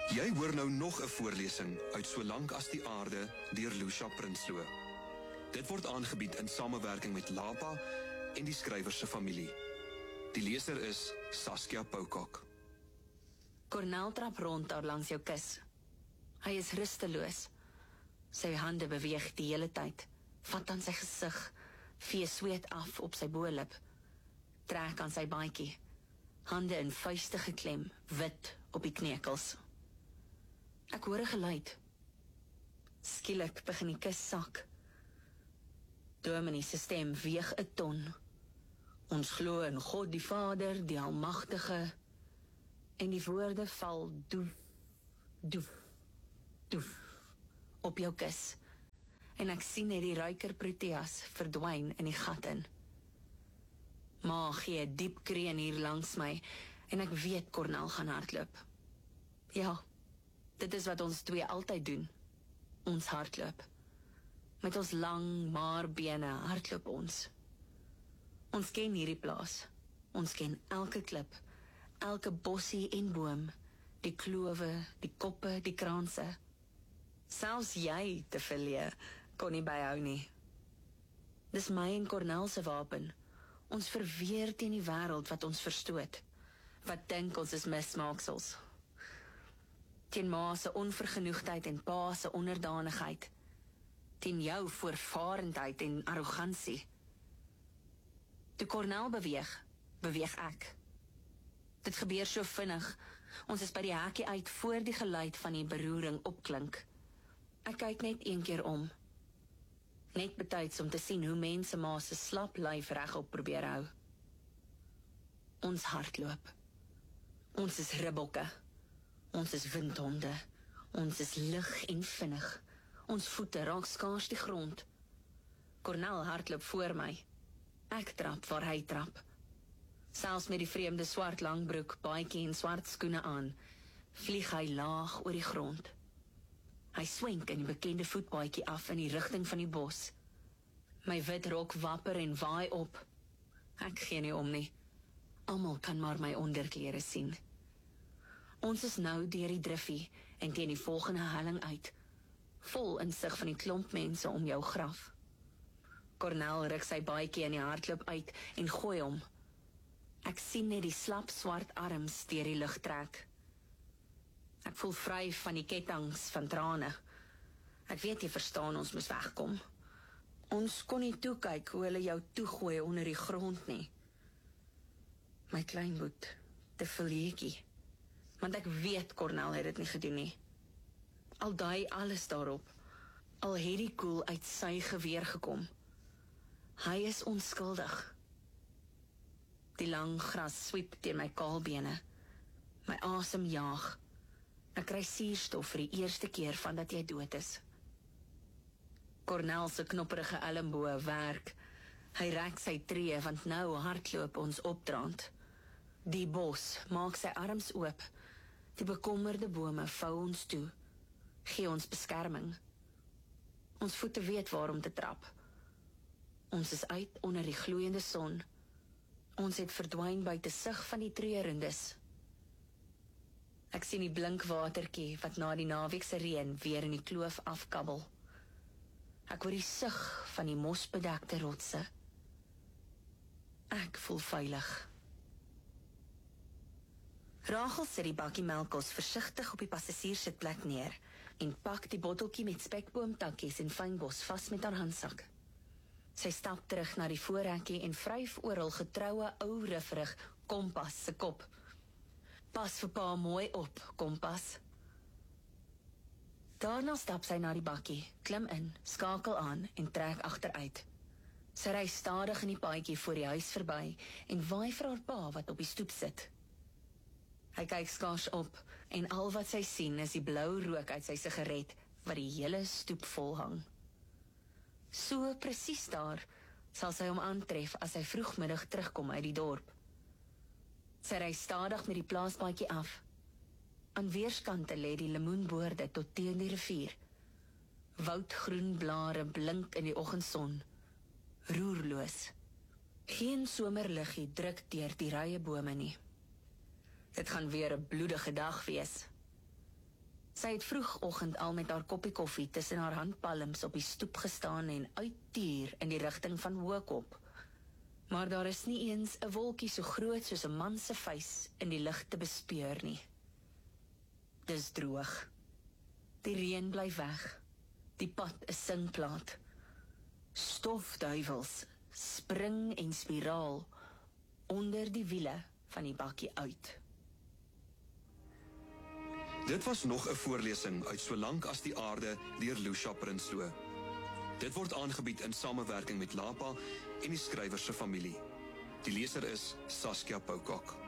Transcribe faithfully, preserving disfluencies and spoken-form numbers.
Jy hoor nou nog 'n voorlesing uit Solank as die aarde deur Lucia Prinsloo. Dit word aangebied in samewerking met Lapa en die skrywer se familie. Die leser is Saskia Poukak. Cornel trap rond daar langs jou kus. Hy is rusteloos. Sy hande beweeg die hele tyd, vat aan sy gesig, vee sweet af op sy bolip, trek aan sy baadjie, hande in vuiste geklem, wit op die knekels. Ek hoor 'n geluid. Skielik begin die kus sak. Dominee se stem weeg 'n ton. Ons glo in God die Vader, die Almagtige, en die woorde val doef, doef, doef op jou kus. En ek sien net die ruiker Proteas verdwyn in die gat in. Ma gee 'n diep kreun hier langs my en ek weet Cornel gaan hardloop. Ja, dit is wat ons twee altyd doen. Ons hardloop. Met ons lang, maar bene hardloop ons. Ons ken hierdie plaas. Ons ken elke klip, elke bossie en boom, die klowe, die koppe, die kraanse. Selfs jy, te verlee, kon nie byhou nie. Dis my en Cornel se wapen. Ons verweer teen die wêreld wat ons verstoot, wat dink ons is mismaaksels. Teen ma se onvergenoegdheid en pa se onderdanigheid, teen jou voorvarendheid en arrogansie. Toe Cornel beweeg, beweeg ek. Dit gebeur so vinnig. Ons is by die hekkie uit voor die geluid van die beroering opklink. Ek kyk net een keer om. Net betyds om te sien hoe mense ma se slap lyf regop probeer hou. Ons hardloop. Ons is ribbokke. Ons is windhonde. Ons is lig en vinnig. Ons voete raak skaars die grond. Cornel hardloop voor my. Ek trap waar hy trap. Selfs met die vreemde swart langbroek, baadjie en swart skoene aan, vlieg hy laag oor die grond. Hy swenk in die bekende voetbaadjie af in die rigting van die bos. My wit rok wapper en waai op. Ek gee nie om nie. Almal kan maar my onderklere sien. Ons is nou deur die driffie en teen die volgende helling uit, vol insig van die klomp mense om jou graf. Cornel ruk sy baadjie in die hardloop uit en gooi hom. Ek sien net die slap swart arms deur die lug trek. Ek voel vry van die kettinge van trane. Ek weet jy verstaan, ons moes wegkom. Ons kon nie toekyk hoe hulle jou toegooi onder die grond nie. My kleinboet, te verleekie. Want ek weet Cornel het dit nie gedoen nie. Al daai alles daarop, al het die koel uit sy geweer gekom. Hy is onskuldig. Die lang gras swiep teen my kaalbene. My asem jaag. Ek kry suurstof vir die eerste keer van dat jy dood is. Cornel se knopperige elmboë werk. Hy rek sy tree, want nou hardloop ons opdraand. Die bos maak sy arms oop. Die bekommerde bome vou ons toe. Gee ons beskerming. Ons voete weet waar om te trap. Ons is uit onder die gloeiende son. Ons het verdwyn buite sig van die treerendes. Ek sien die blink watertjie wat na die naweekse reën weer in die kloof afkabbel. Ek hoor die sug van die mosbedekte rotse. Ek voel veilig. Rachel sit die bakkie melkkos versigtig op die passasierssitplek neer en pak die botteltjie met spekboomtakkies en fynbos vas met haar handsak. Sy stap terug na die voorhekkie en vryf oral getroue ou rifferig Kompas se kop. Pas vir pa mooi op, Kompas. Daarna stap sy na die bakkie, klim in, skakel aan en trek agteruit. Sy ry stadig in die paadjie voor die huis verby en waai vir haar pa wat op die stoep sit. Hy kyk skaars op en al wat sy sien is die blou rook uit sy sigaret wat die hele stoep vol hang. So presies daar sal sy hom aantref as hy vroegmiddag terugkom uit die dorp. Sy ry stadig met die plaaspaadjie af. Aan weerskante lê die lemoenboorde tot teen die rivier. Woudgroen blare blink in die oggendson. Roerloos. Geen somerliggie druk deur die rye bome nie. Dit gaan weer 'n bloedige dag wees. Sy het vroegoggend al met haar koppie koffie tussen haar handpalms op die stoep gestaan en uittuur in die rigting van Hoëkop. Maar daar is nie eens 'n wolkie so groot soos 'n man se vuis in die lug te bespeur nie. Dis droog. Die reën bly weg. Die pad is singplaat. Stofduivels spring en spiraal onder die wiele van die bakkie uit. Dit was nog 'n voorlesing uit Solank as die aarde deur Lucia Prinsloo. Dit word aangebied in samewerking met Lapa en die skrywer se familie. Die leser is Saskia Poukak.